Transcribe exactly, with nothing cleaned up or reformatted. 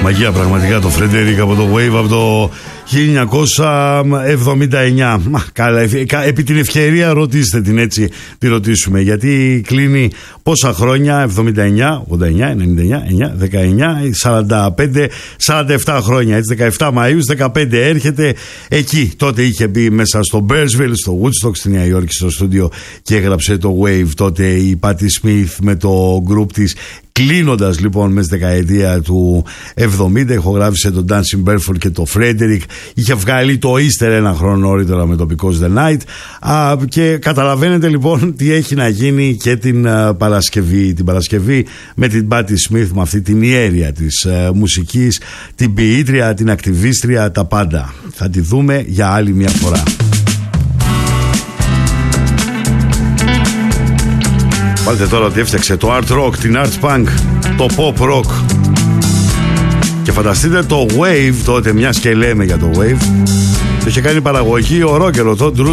Μαγεία πραγματικά το Frederick από το Wave από το χίλια εννιακόσια εβδομήντα εννιά. Μα, καλά, επί την ευκαιρία ρωτήστε την, έτσι τη ρωτήσουμε, γιατί κλείνει πόσα χρόνια? Εβδομήντα εννιά, ογδόντα εννιά, ενενήντα εννιά, εννιά, δεκαεννιά, σαράντα πέντε, σαράντα επτά χρόνια, έτσι, δεκαεπτά Μαΐου δεκαπέντε έρχεται εκεί. Τότε είχε μπει μέσα στο Bearsville, στο Woodstock στη Νέα Υόρκη, στο στούντιο, και έγραψε το Wave τότε η Patti Smith με το group της. Κλείνοντας λοιπόν μέσα στη δεκαετία του εβδομήντα, ηχογράφησε τον Dancing Barefoot και το Frederick. Είχε βγάλει το Easter ένα χρόνο νωρίτερα με το Because the Night. Α, και καταλαβαίνετε λοιπόν τι έχει να γίνει και την α, Παρασκευή. Την Παρασκευή με την Patti Smith, με αυτή την ιέρεια της α, μουσικής, την ποιήτρια, την ακτιβίστρια, τα πάντα. Θα τη δούμε για άλλη μια φορά. Βάλτε τώρα ότι έφτιαξε το art rock, την art punk, το pop rock. Και φανταστείτε το Wave τότε, μιας και λέμε για το Wave, το είχε κάνει παραγωγή ο ρόκερο, το Drew